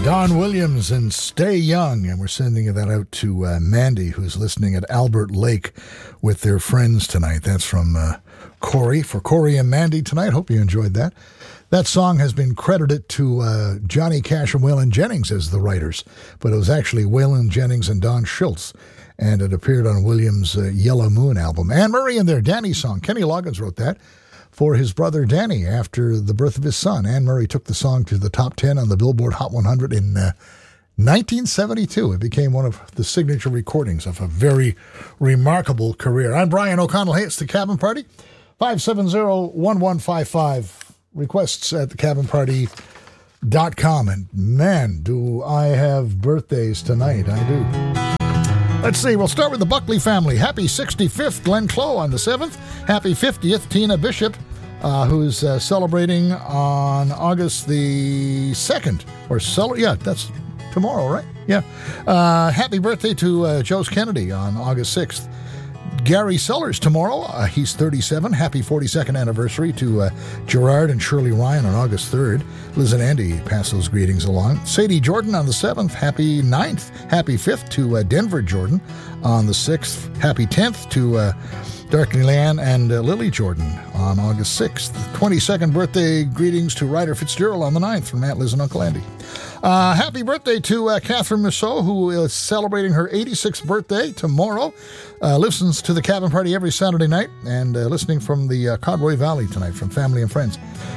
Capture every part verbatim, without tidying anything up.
Don Williams and Stay Young, and we're sending that out to uh, Mandy, who's listening at Albert Lake with their friends tonight. That's from uh, Corey. For Corey and Mandy tonight, hope you enjoyed that. That song has been credited to uh, Johnny Cash and Waylon Jennings as the writers, but it was actually Waylon Jennings and Don Schultz, and it appeared on Williams' uh, Yellow Moon album. Anne Murray and their Danny song. Kenny Loggins wrote that for his brother Danny after the birth of his son. Anne Murray took the song to the top ten on the Billboard Hot one hundred in uh, nineteen seventy-two. It became one of the signature recordings of a very remarkable career. I'm Brian O'Connell. Hey, it's the Cabin Party. five seven zero, one one five five. Requests at the cabin party dot com. And man, do I have birthdays tonight. I do. Let's see. We'll start with the Buckley family. Happy sixty-fifth, Glenn Clow on the seventh. Happy fiftieth, Tina Bishop, uh, who's uh, celebrating on August the second. Or, cel- yeah, that's tomorrow, right? Yeah. Uh, happy birthday to uh, Joe Kennedy on August sixth. Gary Sellers tomorrow. Uh, he's thirty-seven. Happy forty-second anniversary to uh, Gerard and Shirley Ryan on August third. Liz and Andy pass those greetings along. Sadie Jordan on the seventh. Happy ninth. Happy fifth to uh, Denver Jordan on the sixth. Happy tenth to uh, Darkley Leanne and uh, Lily Jordan on August sixth. twenty-second birthday greetings to Ryder Fitzgerald on the ninth from Aunt Liz and Uncle Andy. Uh, happy birthday to uh, Catherine Mousseau, who is celebrating her eighty-sixth birthday tomorrow. Uh, listens to the Cabin Party every Saturday night and uh, listening from the uh, Codroy Valley tonight from family and friends.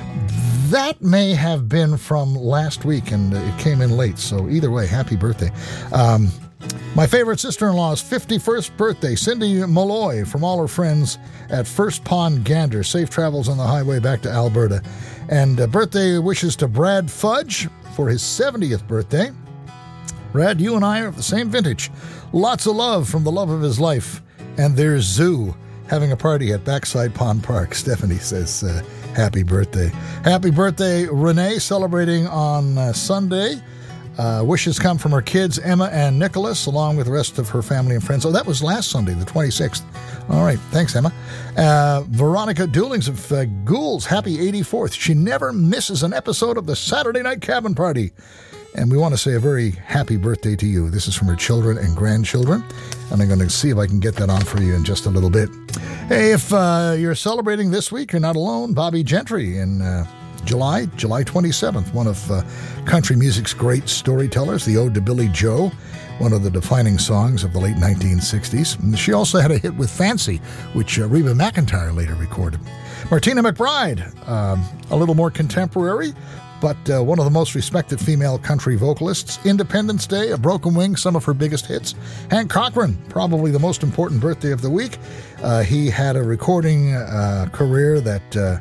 That may have been from last week, and uh, it came in late, so either way, happy birthday. Um, my favorite sister-in-law's fifty-first birthday, Cindy Malloy, from all her friends at First Pond Gander. Safe travels on the highway back to Alberta. And uh, birthday wishes to Brad Fudge for his seventieth birthday. Brad, you and I are of the same vintage. Lots of love from the love of his life. And there's Zoo having a party at Backside Pond Park. Stephanie says, uh, happy birthday. Happy birthday, Renee, celebrating on uh, Sunday. Uh, wishes come from her kids, Emma and Nicholas, along with the rest of her family and friends. Oh, that was last Sunday, the twenty-sixth. All right. Thanks, Emma. Uh, Veronica Doolings of uh, Ghouls, happy eighty-fourth. She never misses an episode of the Saturday Night Cabin Party. And we want to say a very happy birthday to you. This is from her children and grandchildren. And I'm going to see if I can get that on for you in just a little bit. Hey, if uh, you're celebrating this week, you're not alone. Bobby Gentry in uh, July, July twenty-seventh, one of uh, country music's great storytellers, the Ode to Billy Joe, one of the defining songs of the late nineteen sixties. And she also had a hit with Fancy, which uh, Reba McEntire later recorded. Martina McBride, um, a little more contemporary, but uh, one of the most respected female country vocalists. Independence Day, A Broken Wing, some of her biggest hits. Hank Cochran, probably the most important birthday of the week. Uh, he had a recording uh, career that uh,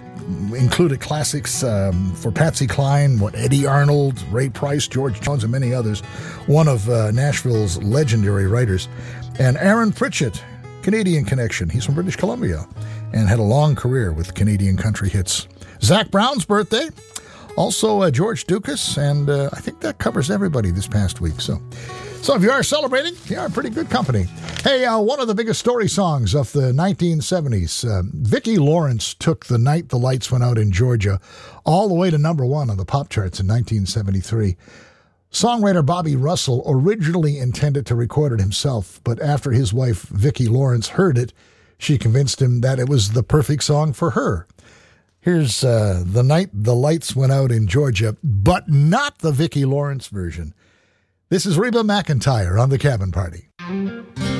included classics um, for Patsy Cline, what Eddie Arnold, Ray Price, George Jones, and many others. One of uh, Nashville's legendary writers. And Aaron Pritchett, Canadian connection. He's from British Columbia and had a long career with Canadian country hits. Zach Brown's birthday. Also, uh, George Dukas, and uh, I think that covers everybody this past week. So, so if you are celebrating, you are pretty good company. Hey, uh, one of the biggest story songs of the nineteen seventies, uh, Vicki Lawrence took The Night the Lights Went Out in Georgia all the way to number one on the pop charts in nineteen seventy-three. Songwriter Bobby Russell originally intended to record it himself, but after his wife Vicki Lawrence heard it, she convinced him that it was the perfect song for her. Here's uh, The Night the Lights Went Out in Georgia, but not the Vicki Lawrence version. This is Reba McEntire on the Cabin Party.